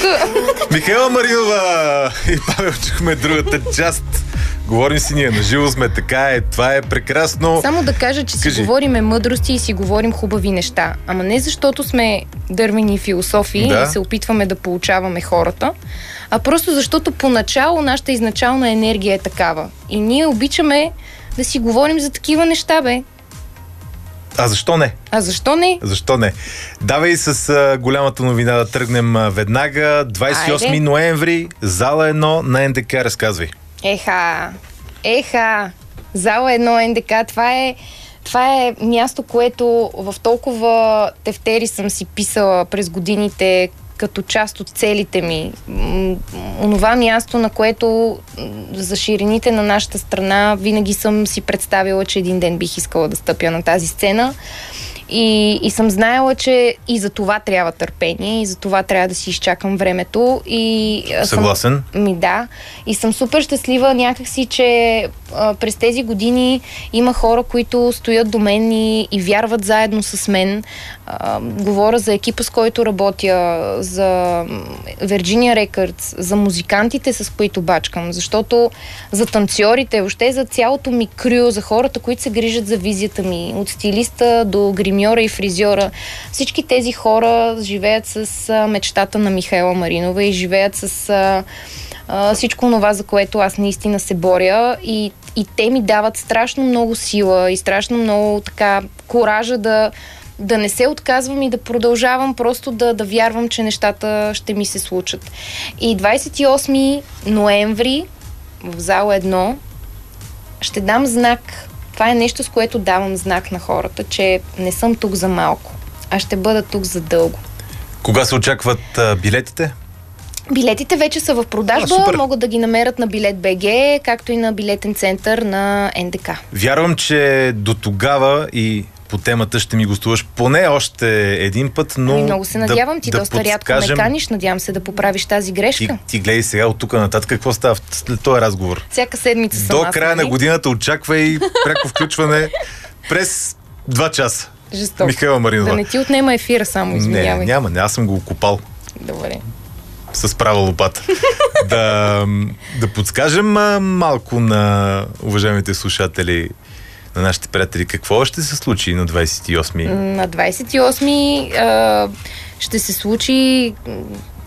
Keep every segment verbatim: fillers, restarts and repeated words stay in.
Михаела Маринова и Павел чухме другата част. Говорим си ние, наживо сме, така е, това е прекрасно. Само да кажа, че Кажи. си говориме мъдрости и си говорим хубави неща. Ама не защото сме дървени философии Да. и се опитваме да получаваме хората, а просто защото поначало нашата изначална енергия е такава. И ние обичаме да си говорим за такива неща, бе. А защо не? А защо не? Защо не? Давай с а, голямата новина да тръгнем а, веднага. двадесет и осми Айде. ноември, зала едно на ен де ка. Разказвай. Еха, еха, зала едно ен де ка, това е, това е място, което в толкова тефтери съм си писала през годините като част от целите ми. М, онова място, на което м, за ширините на нашата страна винаги съм си представила, че един ден бих искала да стъпя на тази сцена. И, и съм знаела, че и за това трябва търпение, и за това трябва да си изчакам времето. И, а, Съгласен? Съм, ми да. И съм супер щастлива някакси, че а, през тези години има хора, които стоят до мен и, и вярват заедно с мен. А, говоря за екипа, с който работя, за Virginia Records, за музикантите, с които бачкам, защото за танцорите, въобще за цялото ми крю, за хората, които се грижат за визията ми, от стилиста до гримьора и фризьора. Всички тези хора живеят с а, мечтата на Михаела Маринова и живеят с а, а, всичко това, за което аз наистина се боря, и, и те ми дават страшно много сила и страшно много така коража да да не се отказвам и да продължавам просто да, да вярвам, че нещата ще ми се случат. И двадесет и осми ноември в зала едно ще дам знак. Това е нещо, с което давам знак на хората, че не съм тук за малко, а ще бъда тук за дълго. Кога се очакват а, билетите? Билетите вече са в продажба, а, могат да ги намерят на Билет БГ, както и на билетен център на ен де ка. Вярвам, че до тогава и по темата ще ми гостуваш поне още един път, но... Ами много се надявам, да, ти да доста рядко подскажем... ме каниш, надявам се да поправиш тази грешка. Ти, ти гледай сега от тук нататък какво става след този разговор. Всяка седмица съм До аз, края нали? на годината очаквай пряко включване през два часа. Жестоко. Михаела Маринова. Да не ти отнема ефира само, извинявай. Не, няма, не, аз съм го окопал Добре. с права лопата. да, да подскажем а, малко на уважаемите слушатели, на нашите приятели, какво ще се случи на двадесет и осми? На двадесет и осми а, ще се случи м,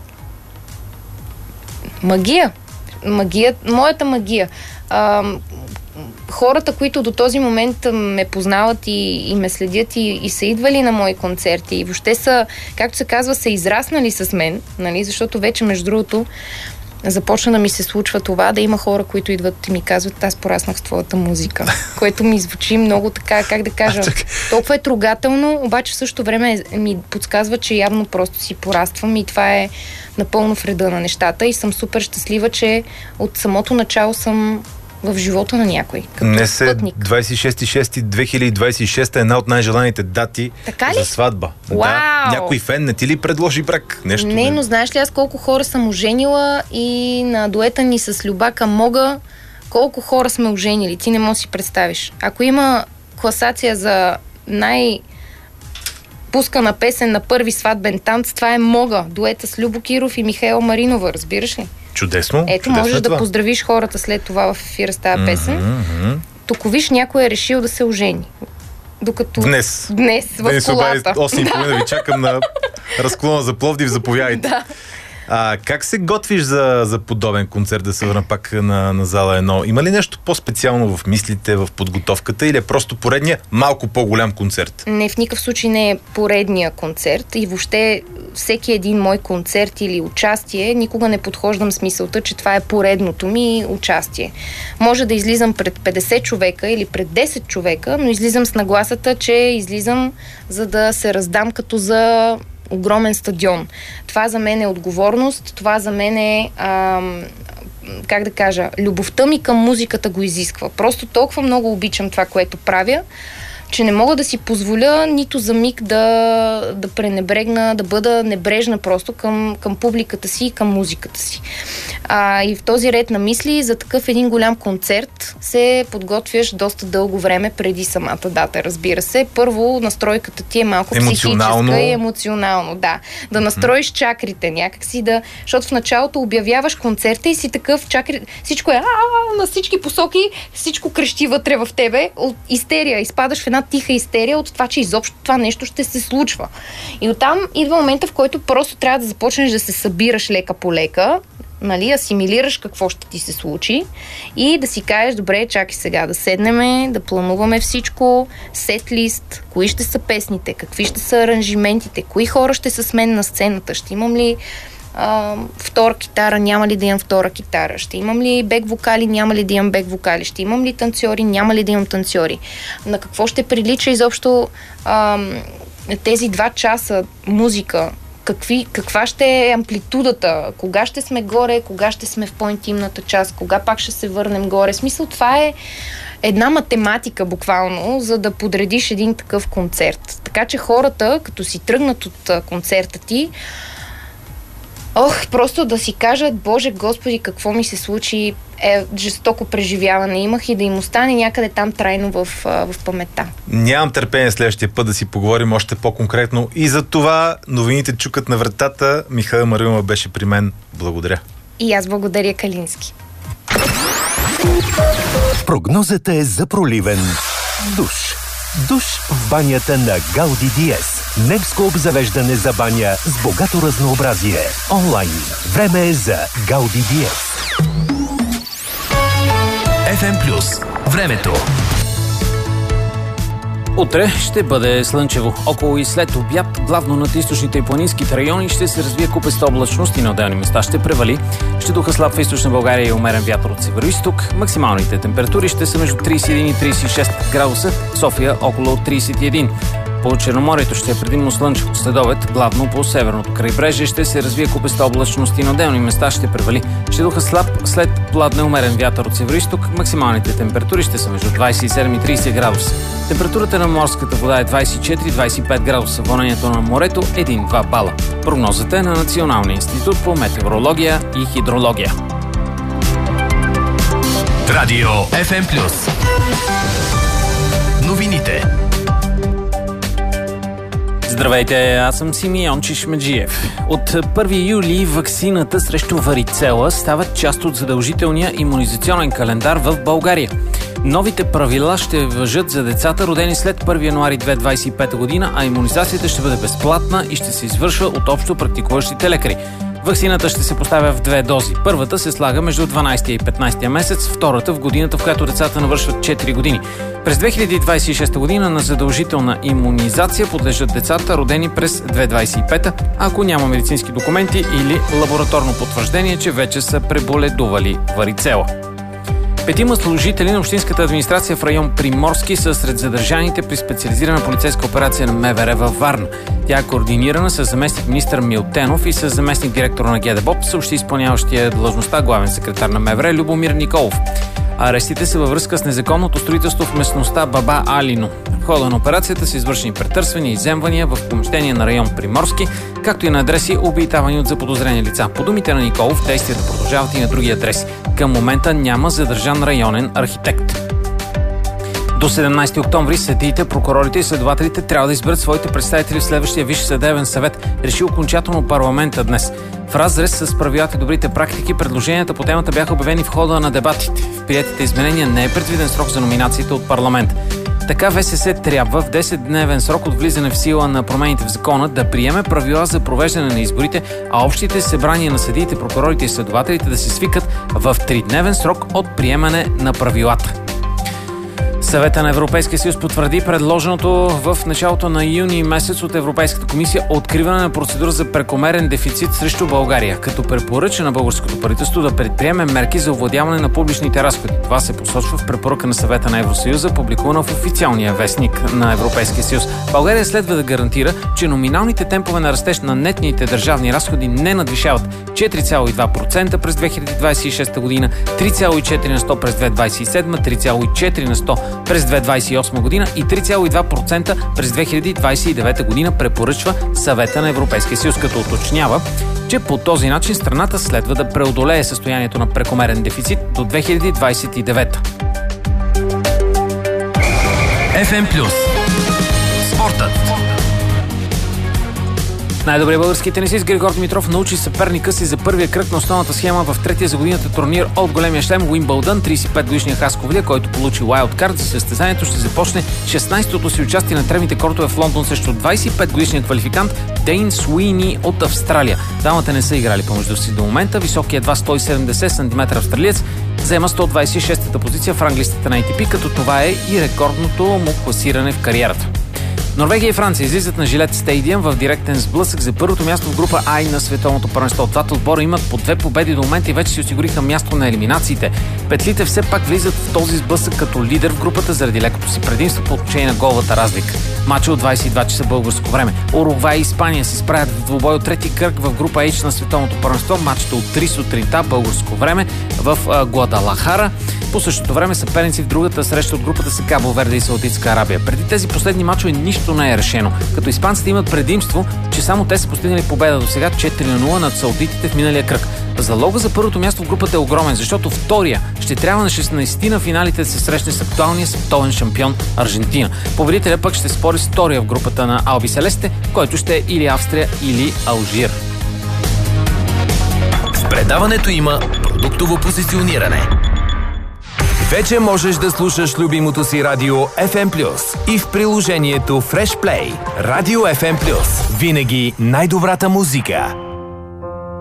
магия. Магия, моята магия. А, хората, които до този момент ме познават и, и ме следят и, и са идвали на мои концерти и въобще са, както се казва, са израснали с мен, нали? Защото вече, между другото, започна да ми се случва това, да има хора, които идват и ми казват: аз пораснах с твоята музика, което ми звучи много така, как да кажа, толкова е трогателно, обаче в същото време ми подсказва, че явно просто си пораствам и това е напълно в реда на нещата и съм супер щастлива, че от самото начало съм в живота на някой. Днес е спътник. двадесет и шести юни две хиляди двадесет и шеста, една от най-желаните дати Така ли? за сватба. Уау! Да, някой фен не ти ли предложи брак? Нещо Не, да- но знаеш ли аз колко хора съм оженила и на дуета ни с Любака Мога, колко хора сме оженили, ти не можеш да си представиш. Ако има класация за най- пускана песен на първи сватбен танц, това е Мога, дуета с Любо Киров и Михаела Маринова, разбираш ли? Чудесно. Ето, чудесно можеш е да това. поздравиш хората след това в ефира с тази песен. Мгм. Тук виж, някой е решил да се ожени. Докато Днес. Днес в Днес обади колата. осем и половина ви чакам на разклона за Пловдив, заповядайте. Да. А, как се готвиш за, за подобен концерт, да се върна пак на, на зала едно? Има ли нещо по-специално в мислите, в подготовката, или е просто поредния малко по-голям концерт? Не, в никакъв случай не е поредния концерт и въобще всеки един мой концерт или участие, никога не подхождам с мисълта, че това е поредното ми участие. Може да излизам пред петдесет човека или пред десет човека, но излизам с нагласата, че излизам за да се раздам като за огромен стадион. Това за мен е отговорност, това за мен е ам, как да кажа, любовта ми към музиката го изисква. Просто толкова много обичам това, което правя, че не мога да си позволя нито за миг да, да пренебрегна, да бъда небрежна просто към, към публиката си и към музиката си. А, и в този ред на мисли за такъв един голям концерт се подготвяш доста дълго време преди самата дата, разбира се. Първо, настройката ти е малко психическа и емоционално, да. Да настроиш чакрите някакси, да, защото в началото обявяваш концерта и си такъв чакри, всичко е а, на всички посоки, всичко крещи вътре в тебе, от истерия, изпадаш в една тиха истерия от това, че изобщо това нещо ще се случва. И оттам идва момента, в който просто трябва да започнеш да се събираш лека по лека, нали, асимилираш какво ще ти се случи и да си кажеш, добре, чакай сега да седнеме, да плануваме всичко, сет-лист, кои ще са песните, какви ще са аранжиментите, кои хора ще са с мен на сцената, ще имам ли а, втора китара, няма ли да имам втора китара, ще имам ли бек вокали, няма ли да имам бек вокали, ще имам ли танцори, няма ли да имам танцори, на какво ще прилича изобщо а, тези два часа музика, Какви, каква ще е амплитудата, кога ще сме горе, кога ще сме в по-интимната част, кога пак ще се върнем горе. В смисъл, това е една математика буквално, за да подредиш един такъв концерт. Така че хората, като си тръгнат от концерта ти, ох, просто да си кажат, Боже Господи, какво ми се случи, е, жестоко преживяване имах и да им остане някъде там трайно в, в паметта. Нямам търпение следващия път да си поговорим още по-конкретно и за това новините чукат на вратата. Михаела Маринова беше при мен. Благодаря. И аз благодаря, Калински. Прогнозата е за проливен душ. Душ в банята на Гауди Диез. Немско обзавеждане за баня с богато разнообразие. Онлайн. Време е за Гауди Диез. еф ем Плюс. Времето. Утре ще бъде слънчево. Около и след обяд, главно над източните и планинските райони, ще се развие купеста облачност и на отделни места ще превали. Ще духа слаб в източна България и умерен вятър от североизток. Максималните температури ще са между трийсет и един и трийсет и шест градуса, в София около трийсет и един. По Черноморието ще е предимно слънчево. Следобед, главно по северното крайбрежие, ще се развие купеста облачност и на отделни места ще превали. Ще духа слаб след пладне умерен вятър от североизток. Максималните температури ще са между двийсет и седем и трийсет градуса. Температурата на морската вода е двийсет и четири до двийсет и пет градуса. Вълнението на морето един до два бала. Прогнозата е на Националния институт по метеорология и хидрология. Радио еф ем Плюс. Новините. Здравейте, аз съм Симеон Чишмеджиев. От първи юли ваксината срещу варицела става част от задължителния имунизационен календар в България. Новите правила ще важат за децата, родени след първи януари две хиляди двийсет и пета година, а имунизацията ще бъде безплатна и ще се извършва от общо практикуващите лекари. Ваксината ще се поставя в две дози. Първата се слага между дванайсетия и петнайсетия месец, втората в годината, в която децата навършват четири години. През две хиляди двайсет и шеста година на задължителна имунизация подлежат децата, родени през две хиляди двайсет и пета, ако няма медицински документи или лабораторно потвърждение, че вече са преболедували варицела. Петима служители на общинската администрация в район Приморски са сред задържаните при специализирана полицейска операция на МВР във Варна. Тя е координирана с заместник министър Милтенов и с заместник директор на ГДБОП, съобщи изпълняващия длъжността главен секретар на МВР Любомир Николов. Арестите са във връзка с незаконното строителство в местността Баба Алино. В хода на операцията са извършени претърсвания и изземвания в помещение на район Приморски, както и на адреси, обитавани от заподозрени лица. По думите на Николов, действията продължават и на други адреси. Към момента няма задържан районен архитект. До седемнайсети октомври съдиите, прокурорите и следователите трябва да изберат своите представители в следващия Висш съдебен съвет, реши окончателно парламента днес. В разрез с правилата и добрите практики, предложенията по темата бяха обявени в хода на дебатите. В приетите изменения не е предвиден срок за номинациите от парламент. Така ВСС трябва в десетдневен срок от влизане в сила на промените в закона да приеме правила за провеждане на изборите, а общите събрания на съдиите, прокурорите и следователите да се свикат в тридневен срок от приемане на правилата. Съвета на Европейския съюз потвърди предложеното в началото на юни месец от Европейската комисия откриване на процедура за прекомерен дефицит срещу България, като препоръча на българското правителство да предприеме мерки за овладяване на публичните разходи. Това се посочва в препоръка на Съвета на Евросъюза, публикувана в официалния вестник на Европейския съюз. България следва да гарантира, че номиналните темпове на растеж на нетните държавни разходи не надвишават четири цяло и две процента през две хиляди двайсет и шеста година, три цяло и четири на сто през две хиляди двайсет и седма, три цяло и четири на сто през две хиляди двадесет и осма година и три цяло и два процента през две хиляди двадесет и девета година, препоръчва Съвета на Европейския съюз, като уточнява, че по този начин страната следва да преодолее състоянието на прекомерен дефицит до две хиляди двадесет и девета. еф ем Плюс. Спортът. Най-добрият български тенисист Григор Димитров научи съперника си за първия кръг на основната схема в третия за годината турнир от големия шлем Уимбълдън. тридесет и пет годишният Хасковлия, който получи уайлдкарт за състезанието, ще започне шестнадесетото си участие на тревните кортове в Лондон срещу двадесет и пет годишният квалификант Дейн Суини от Австралия. Дамата не са играли помежду си до момента. Високият едва сто и седемдесет сантиметра австралиец заема сто двадесет и шеста позиция в ранглистата на ей ти пи, като това е и рекордното му класиране в кариерата. Норвегия и Франция излизат на Жилет Стадиум в директен сблъсък за първото място в група А на световното първенство. Двата отбора имат по две победи до момента и вече си осигуриха място на елиминациите. Петлите все пак влизат в този сблъсък като лидер в групата заради лекото си предимство по отношение на головата разлика. Мачът от двадесет и два часа българско време. Уругвай и Испания се справят в двубой от трети кръг в група H на световното първенство. Мачът от три сутринта българско време в Гуадалахара. По същото време съперници в другата среща от групата са Кабо Верде и Саудитска Арабия. Преди тези последни мачове нищо не е решено, като испанците имат предимство, че само те са постигнали победа до сега четири на нула над саудитите в миналия кръг. Залога за първото място в групата е огромен, защото втория ще трябва на шестнадесет на финалите да се срещне с актуалния световен шампион Аржентина. Победителя пък ще спори с втория в групата на Алби Селесте, който ще е или Австрия, или Алжир. В предаването има продуктово позициониране. Вече можеш да слушаш любимото си радио еф ем Плюс и в приложението Fresh Play. Радио еф ем Плюс. Винаги най-добрата музика.